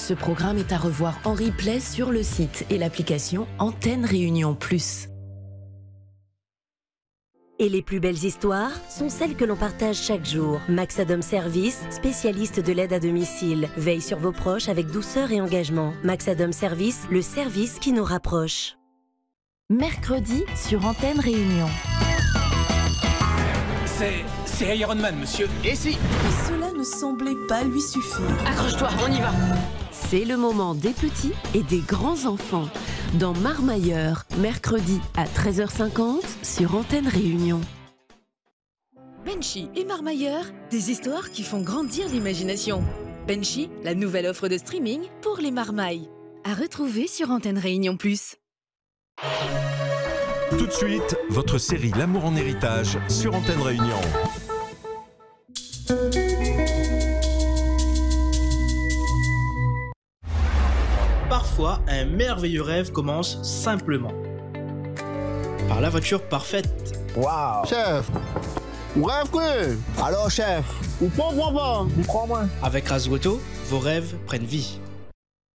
Ce programme est à revoir en replay sur le site et l'application Antenne Réunion Plus. Et les plus belles histoires sont celles que l'on partage chaque jour. Maxadom Service, spécialiste de l'aide à domicile, veille sur vos proches avec douceur et engagement. Maxadom Service, le service qui nous rapproche. Mercredi sur Antenne Réunion. C'est Iron Man, monsieur. Et si? Et cela ne semblait pas lui suffire. Accroche-toi, on y va. C'est le moment des petits et des grands enfants. Dans Marmailleur, mercredi à 13h50 sur Antenne Réunion. Benchy et Marmailleur, des histoires qui font grandir l'imagination. Benchy, la nouvelle offre de streaming pour les marmailles. À retrouver sur Antenne Réunion Plus. Tout de suite, votre série L'amour en héritage sur Antenne Réunion. Parfois, un merveilleux rêve commence simplement par la voiture parfaite. Waouh, chef, ou rêve quoi? Alors chef, ou pas, crois-moi. Avec Razou Auto, vos rêves prennent vie.